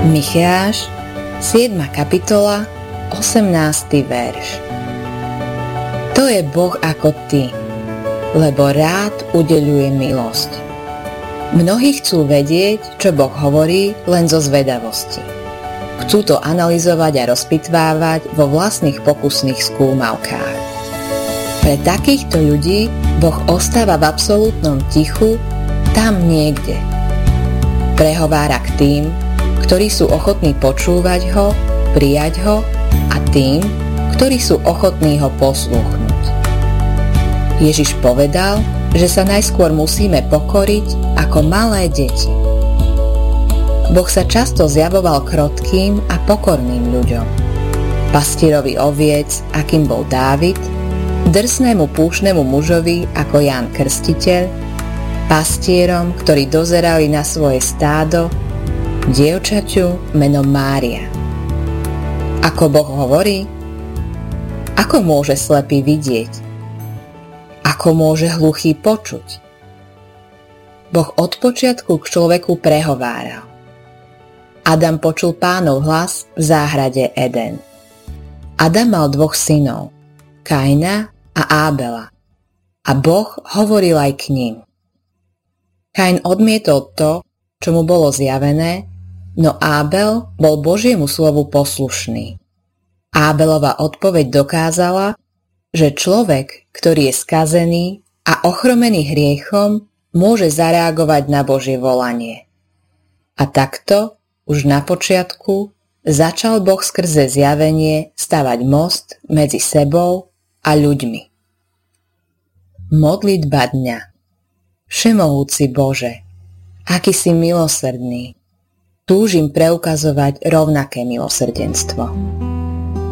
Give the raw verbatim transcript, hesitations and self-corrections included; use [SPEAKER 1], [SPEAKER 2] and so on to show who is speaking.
[SPEAKER 1] Micháš, siedma kapitola, osemnásty verš. To je Boh ako ty, lebo rád udeľuje milosť. Mnohí chcú vedieť, čo Boh hovorí, len zo zvedavosti. Chcú to analyzovať a rozpitvávať vo vlastných pokusných skúmavkách. Pre takýchto ľudí Boh ostáva v absolútnom tichu tam niekde. Prehovára k tým, ktorí sú ochotní počúvať ho, prijať ho, a tým, ktorí sú ochotní ho poslúchnuť. Ježiš povedal, že sa najskôr musíme pokoriť ako malé deti. Boh sa často zjavoval krotkým a pokorným ľuďom. Pastierovi oviec, akým bol Dávid, drsnému púštnemu mužovi ako Ján Krstiteľ, pastierom, ktorí dozerali na svoje stádo, dievčaťu menom Mária. Ako Boh hovorí? Ako môže slepý vidieť? Ako môže hluchý počuť? Boh od počiatku k človeku prehováral. Adam počul Pánov hlas v záhrade Eden. Adam mal dvoch synov, Kaina a Ábela. A Boh hovoril aj k ním. Kain odmietol to, čo mu bolo zjavené, no Ábel bol Božiemu slovu poslušný. Ábelova odpoveď dokázala, že človek, ktorý je skazený a ochromený hriechom, môže zareagovať na Božie volanie. A takto, už na počiatku, začal Boh skrze zjavenie stavať most medzi sebou a ľuďmi. Modlitba dňa. Všemohúci Bože, aký si milosrdný, túžim preukazovať rovnaké milosrdenstvo.